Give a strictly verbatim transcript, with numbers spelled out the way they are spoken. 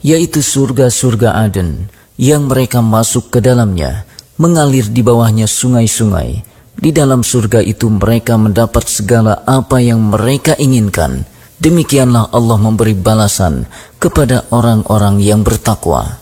yaitu surga-surga Aden, yang mereka masuk ke dalamnya, mengalir di bawahnya sungai-sungai. Di dalam surga itu mereka mendapat segala apa yang mereka inginkan. Demikianlah Allah memberi balasan kepada orang-orang yang bertakwa.